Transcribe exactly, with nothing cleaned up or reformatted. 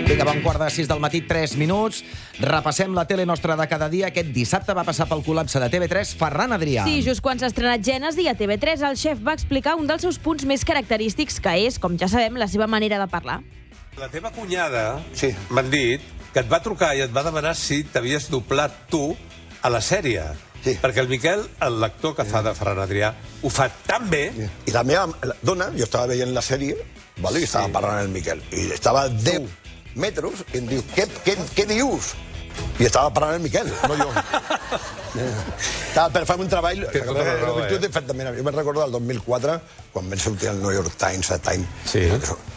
Vinga, bon quart de sis del matí, tres minuts. Repassem la tele nostra de cada dia. Aquest dissabte va passar pel col·lapse de T V tres Ferran Adrià. Sí, just quan s'ha estrenat Gènesi a T V tres, el xef va explicar un dels seus punts més característics, que és, com ja sabem, la seva manera de parlar. La teva cunyada, Sí. m'han dit, que et va trucar i et va demanar si t'havies doblat tu a la sèrie. Sí. Perquè el Miquel, l'actor que fa de Ferran Adrià, ho fa tan bé... I la meva la dona, jo estava veient la sèrie, vale, i estava parlant el Miquel, i estava a deu metres, i em diu, què, què, què dius? I estava parlant el Miquel, no jo. Estava per fer un treball... Té tota la raó, eh? Jo me'n recordo del dos mil quatre, quan vam sortir al New York Times, a Time. Sí.